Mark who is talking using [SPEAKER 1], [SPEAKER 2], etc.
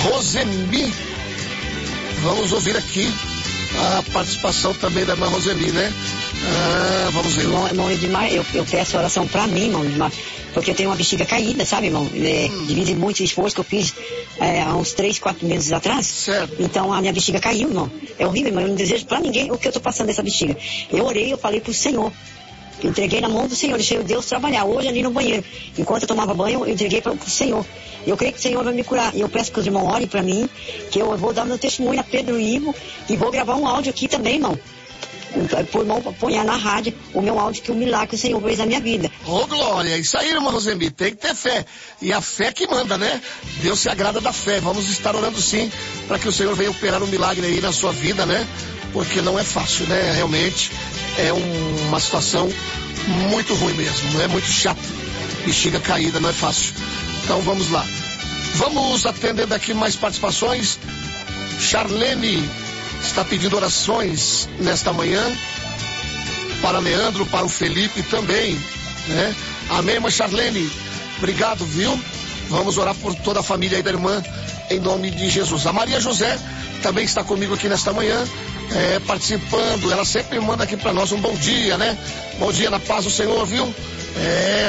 [SPEAKER 1] Rosemi. Vamos ouvir aqui a participação também da irmã Rosemi, né? Vamos ver.
[SPEAKER 2] Irmão Edmar, eu peço oração pra mim, irmão Edmar, porque eu tenho uma bexiga caída, sabe, irmão? Devido a muito esforço que eu fiz há uns 3, 4 meses atrás.
[SPEAKER 1] Certo.
[SPEAKER 2] Então a minha bexiga caiu, irmão. É horrível, irmão. Eu não desejo pra ninguém o que eu tô passando dessa bexiga. Eu orei, eu falei pro Senhor. Eu entreguei na mão do Senhor, deixei o Deus trabalhar. Hoje ali no banheiro, enquanto eu tomava banho, eu entreguei pro Senhor. Eu creio que o Senhor vai me curar. E eu peço que os irmãos orem pra mim, que eu vou dar meu testemunho na Pedro Ivo e vou gravar um áudio aqui também, irmão. Por irmão, apanhar na rádio o meu áudio, que o milagre que o Senhor fez na minha vida.
[SPEAKER 1] Ô, glória, isso aí, irmã Rosemi, tem que ter fé. E a fé que manda, né? Deus se agrada da fé. Vamos estar orando sim, para que o Senhor venha operar um milagre aí na sua vida, né? Porque não é fácil, né? Realmente é uma situação muito ruim mesmo, é muito chato. Bexiga caída, não é fácil. Então vamos lá. Vamos atendendo aqui mais participações. Charlene está pedindo orações nesta manhã para Leandro, para o Felipe também, né? Amém, irmã Charlene? Obrigado, viu? Vamos orar por toda a família aí da irmã, em nome de Jesus. A Maria José também está comigo aqui nesta manhã, participando. Ela sempre manda aqui para nós um bom dia, né? Bom dia na paz do Senhor, viu?